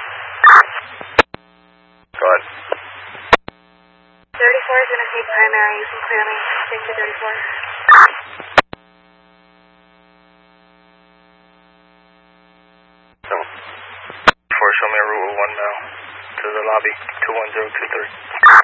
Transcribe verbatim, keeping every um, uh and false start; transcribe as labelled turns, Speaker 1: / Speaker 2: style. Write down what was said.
Speaker 1: Go ahead.
Speaker 2: thirty-four is going to take primary. You can clear me. Take to thirty-four.
Speaker 1: So, four, show me a route of one mile to the lobby, two one zero two three.